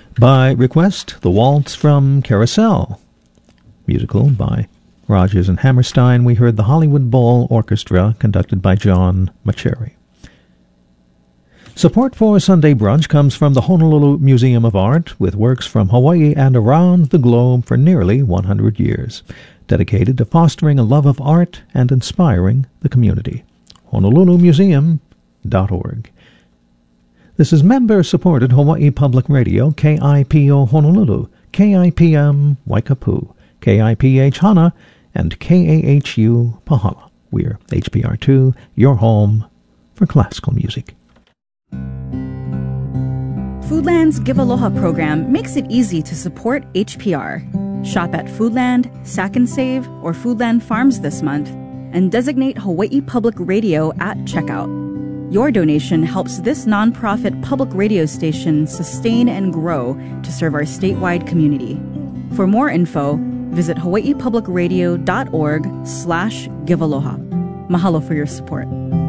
By request, the waltz from Carousel. Musical by Rodgers and Hammerstein, we heard the Hollywood Bowl Orchestra, conducted by John Mauceri. Support for Sunday Brunch comes from the Honolulu Museum of Art, with works from Hawaii and around the globe for nearly 100 years, dedicated to fostering a love of art and inspiring the community. HonoluluMuseum.org. This is member-supported Hawaii Public Radio, KIPO Honolulu, KIPM Waikapu, KIPH Hana, and KAHU Pahala. We're HPR2, your home for classical music. Foodland's Give Aloha program makes it easy to support HPR. Shop at Foodland, Sack and Save, or Foodland Farms this month, and designate Hawaii Public Radio at checkout. Your donation helps this nonprofit public radio station sustain and grow to serve our statewide community. For more info, visit hawaiipublicradio.org/givealoha. Mahalo for your support.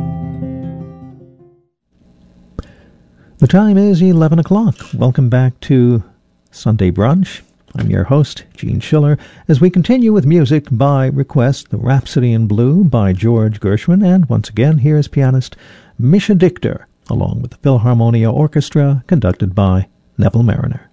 The time is 11 o'clock. Welcome back to Sunday Brunch. I'm your host, Gene Schiller, as we continue with music by request, the Rhapsody in Blue by George Gershwin, and once again, here is pianist Misha Dichter, along with the Philharmonia Orchestra, conducted by Neville Mariner.